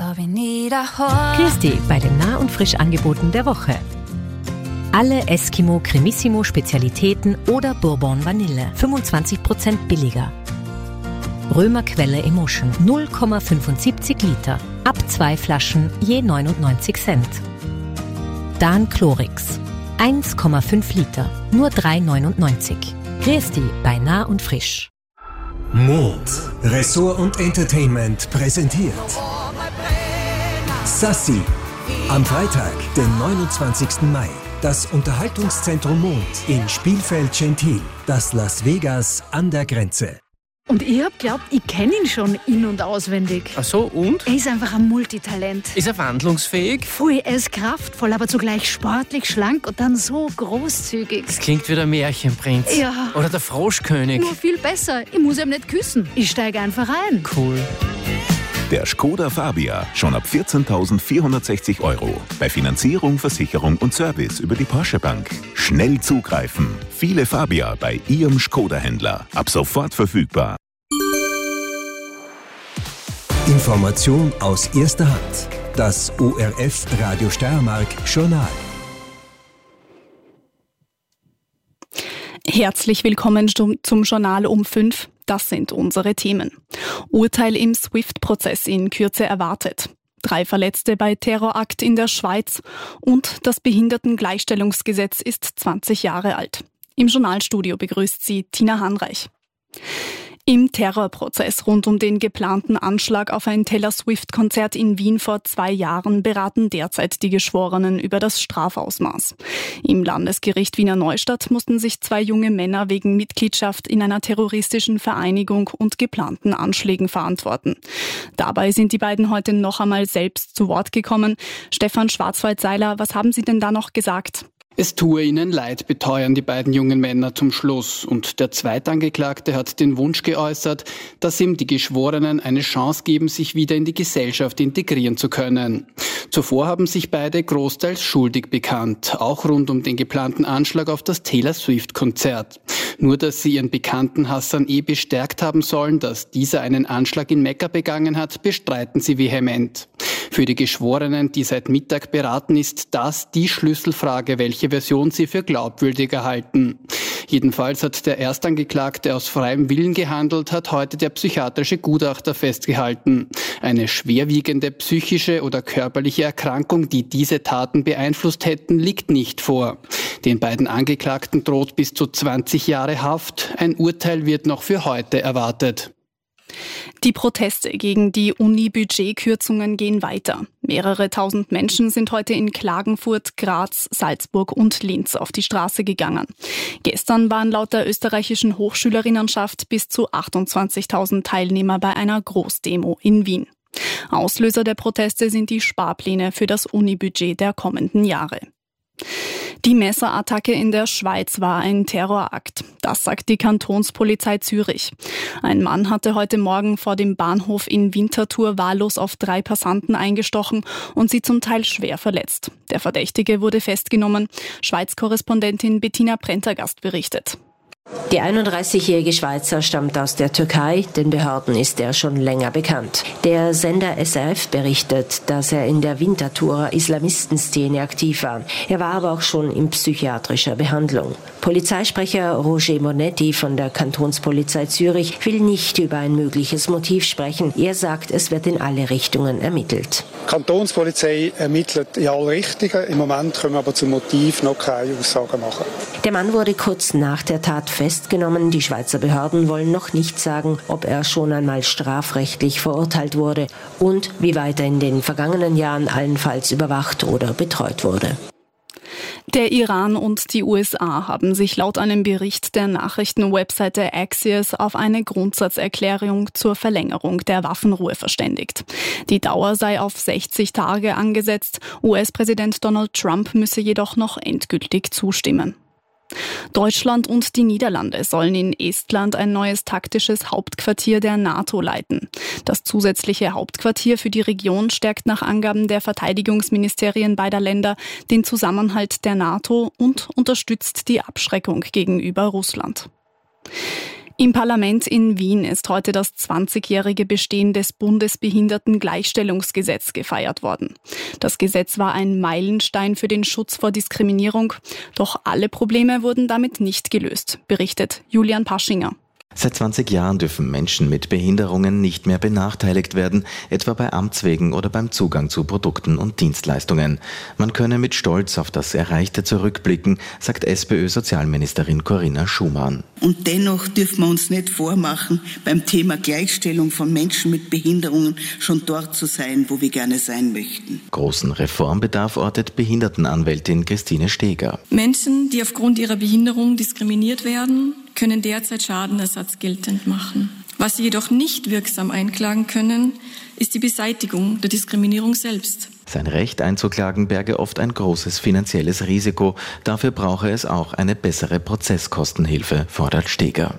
Grüß dich bei den Nah- und Frischangeboten der Woche. Alle Eskimo Cremissimo Spezialitäten oder Bourbon Vanille 25% billiger. Römerquelle Emotion 0,75 Liter, ab 2 Flaschen je 99 Cent. Dan Chlorix 1,5 Liter, nur 3,99. Grüß dich bei Nah und Frisch. Mond, Ressort und Entertainment präsentiert Sassy. Am Freitag, den 29. Mai. Das Unterhaltungszentrum Mond in Spielfeld-Gentil. Das Las Vegas an der Grenze. Und ich hab glaubt, ich kenne ihn schon in- und auswendig. Ach so, und? Er ist einfach ein Multitalent. Ist er wandlungsfähig? Voll, er ist kraftvoll, aber zugleich sportlich, schlank und dann so großzügig. Das klingt wie der Märchenprinz. Ja. Oder der Froschkönig. Nur viel besser. Ich muss ihm nicht küssen. Ich steige einfach ein. Cool. Der Skoda Fabia, schon ab 14.460 €. Bei Finanzierung, Versicherung und Service über die Porsche Bank. Schnell zugreifen. Viele Fabia bei Ihrem Skoda-Händler. Ab sofort verfügbar. Information aus erster Hand. Das ORF Radio Steiermark Journal. Herzlich willkommen zum Journal um 5. Das sind unsere Themen. Urteil im SWIFT-Prozess in Kürze erwartet. 3 Verletzte bei Terrorakt in der Schweiz und das Behindertengleichstellungsgesetz ist 20 Jahre alt. Im Journalstudio begrüßt sie Tina Hanreich. Im Terrorprozess rund um den geplanten Anschlag auf ein Taylor Swift-Konzert in Wien vor 2 Jahren beraten derzeit die Geschworenen über das Strafausmaß. Im Landesgericht Wiener Neustadt mussten sich 2 junge Männer wegen Mitgliedschaft in einer terroristischen Vereinigung und geplanten Anschlägen verantworten. Dabei sind die beiden heute noch einmal selbst zu Wort gekommen. Stefan Schwarzwald-Seiler, was haben Sie denn da noch gesagt? Es tue ihnen leid, beteuern die beiden jungen Männer zum Schluss. Und der Zweitangeklagte hat den Wunsch geäußert, dass ihm die Geschworenen eine Chance geben, sich wieder in die Gesellschaft integrieren zu können. Zuvor haben sich beide großteils schuldig bekannt, auch rund um den geplanten Anschlag auf das Taylor Swift-Konzert. Nur, dass sie ihren Bekannten Hassan bestärkt haben sollen, dass dieser einen Anschlag in Mekka begangen hat, bestreiten sie vehement. Für die Geschworenen, die seit Mittag beraten, ist das die Schlüsselfrage, welche Version sie für glaubwürdiger halten. Jedenfalls hat der Erstangeklagte aus freiem Willen gehandelt, hat heute der psychiatrische Gutachter festgehalten. Eine schwerwiegende psychische oder körperliche Erkrankung, die diese Taten beeinflusst hätten, liegt nicht vor. Den beiden Angeklagten droht bis zu 20 Jahre Haft. Ein Urteil wird noch für heute erwartet. Die Proteste gegen die Uni-Budgetkürzungen gehen weiter. Mehrere tausend Menschen sind heute in Klagenfurt, Graz, Salzburg und Linz auf die Straße gegangen. Gestern waren laut der österreichischen Hochschülerinnenschaft bis zu 28.000 Teilnehmer bei einer Großdemo in Wien. Auslöser der Proteste sind die Sparpläne für das Uni-Budget der kommenden Jahre. Die Messerattacke in der Schweiz war ein Terrorakt. Das sagt die Kantonspolizei Zürich. Ein Mann hatte heute Morgen vor dem Bahnhof in Winterthur wahllos auf 3 Passanten eingestochen und sie zum Teil schwer verletzt. Der Verdächtige wurde festgenommen. Schweiz-Korrespondentin Bettina Prentergast berichtet. Der 31-jährige Schweizer stammt aus der Türkei, den Behörden ist er schon länger bekannt. Der Sender SRF berichtet, dass er in der Winterthurer Islamistenszene aktiv war. Er war aber auch schon in psychiatrischer Behandlung. Polizeisprecher Roger Monetti von der Kantonspolizei Zürich will nicht über ein mögliches Motiv sprechen. Er sagt, es wird in alle Richtungen ermittelt. Die Kantonspolizei ermittelt in alle Richtungen. Im Moment können wir aber zum Motiv noch keine Aussagen machen. Der Mann wurde kurz nach der Tat festgenommen. Die Schweizer Behörden wollen noch nicht sagen, ob er schon einmal strafrechtlich verurteilt wurde und wie weit er in den vergangenen Jahren allenfalls überwacht oder betreut wurde. Der Iran und die USA haben sich laut einem Bericht der Nachrichtenwebseite Axios auf eine Grundsatzerklärung zur Verlängerung der Waffenruhe verständigt. Die Dauer sei auf 60 Tage angesetzt. US-Präsident Donald Trump müsse jedoch noch endgültig zustimmen. Deutschland und die Niederlande sollen in Estland ein neues taktisches Hauptquartier der NATO leiten. Das zusätzliche Hauptquartier für die Region stärkt nach Angaben der Verteidigungsministerien beider Länder den Zusammenhalt der NATO und unterstützt die Abschreckung gegenüber Russland. Im Parlament in Wien ist heute das 20-jährige Bestehen des Bundesbehindertengleichstellungsgesetzes gefeiert worden. Das Gesetz war ein Meilenstein für den Schutz vor Diskriminierung, doch alle Probleme wurden damit nicht gelöst, berichtet Julian Paschinger. Seit 20 Jahren dürfen Menschen mit Behinderungen nicht mehr benachteiligt werden, etwa bei Amtswegen oder beim Zugang zu Produkten und Dienstleistungen. Man könne mit Stolz auf das Erreichte zurückblicken, sagt SPÖ-Sozialministerin Corinna Schumann. Und dennoch dürfen wir uns nicht vormachen, beim Thema Gleichstellung von Menschen mit Behinderungen schon dort zu sein, wo wir gerne sein möchten. Großen Reformbedarf ortet Behindertenanwältin Christine Steger. Menschen, die aufgrund ihrer Behinderung diskriminiert werden, können derzeit Schadenersatz geltend machen. Was sie jedoch nicht wirksam einklagen können, ist die Beseitigung der Diskriminierung selbst. Sein Recht einzuklagen berge oft ein großes finanzielles Risiko. Dafür brauche es auch eine bessere Prozesskostenhilfe, fordert Steger.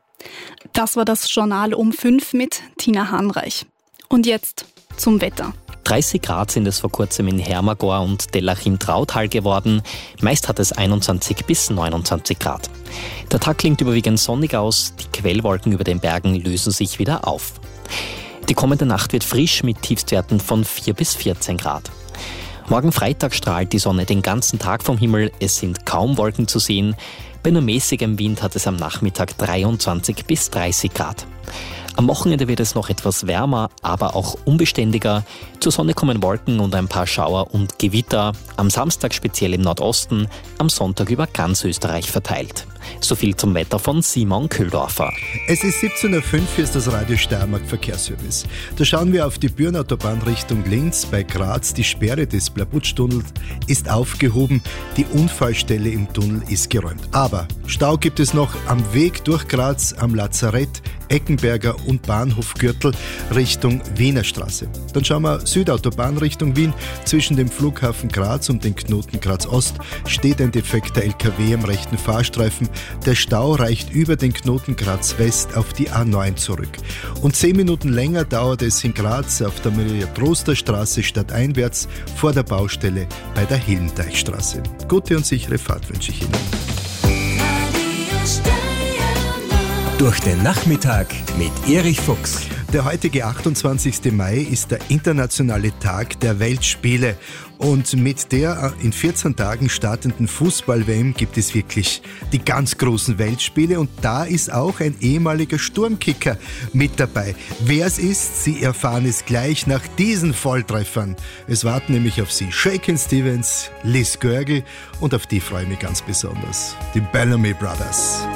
Das war das Journal um 5 mit Tina Hanreich. Und jetzt zum Wetter. 30 Grad sind es vor kurzem in Hermagor und Dellach-im-Trautal geworden. Meist hat es 21 bis 29 Grad. Der Tag klingt überwiegend sonnig aus, die Quellwolken über den Bergen lösen sich wieder auf. Die kommende Nacht wird frisch mit Tiefstwerten von 4 bis 14 Grad. Morgen Freitag strahlt die Sonne den ganzen Tag vom Himmel, es sind kaum Wolken zu sehen. Bei nur mäßigem Wind hat es am Nachmittag 23 bis 30 Grad. Am Wochenende wird es noch etwas wärmer, aber auch unbeständiger. Zur Sonne kommen Wolken und ein paar Schauer und Gewitter. Am Samstag speziell im Nordosten, am Sonntag über ganz Österreich verteilt. So viel zum Wetter von Simon Köhldorfer. Es ist 17.05 Uhr, hier ist das Radio Steiermark Verkehrsservice. Da schauen wir auf die Bürenautobahn Richtung Linz. Bei Graz, die Sperre des Blaibutsch-Tunnels ist aufgehoben. Die Unfallstelle im Tunnel ist geräumt. Aber Stau gibt es noch am Weg durch Graz, am Lazarett, Eckenberger und Bahnhofgürtel Richtung Wiener Straße. Dann schauen wir Südautobahn Richtung Wien. Zwischen dem Flughafen Graz und dem Knoten Graz Ost steht ein defekter LKW am rechten Fahrstreifen. Der Stau reicht über den Knoten Graz West auf die A9 zurück. Und 10 Minuten länger dauert es in Graz auf der Maria-Troster-Straße stadteinwärts vor der Baustelle bei der Hillenteichstraße. Gute und sichere Fahrt wünsche ich Ihnen. Durch den Nachmittag mit Erich Fuchs. Der heutige 28. Mai ist der internationale Tag der Weltspiele. Und mit der in 14 Tagen startenden Fußball-WM gibt es wirklich die ganz großen Weltspiele. Und da ist auch ein ehemaliger Sturmkicker mit dabei. Wer es ist, Sie erfahren es gleich nach diesen Volltreffern. Es warten nämlich auf Sie Shakin' Stevens, Liz Görgel und auf die freue ich mich ganz besonders. Die Bellamy Brothers.